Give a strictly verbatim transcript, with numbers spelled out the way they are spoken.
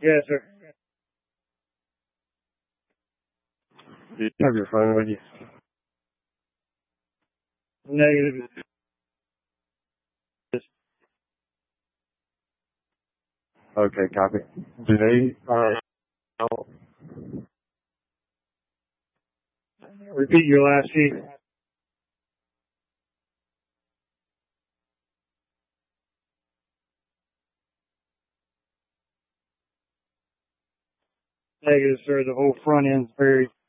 Yes, sir. Do you have your phone with you? Negative. Okay, copy. Do they, uh, Repeat your last sheet. Negative, sir. The whole front end's buried.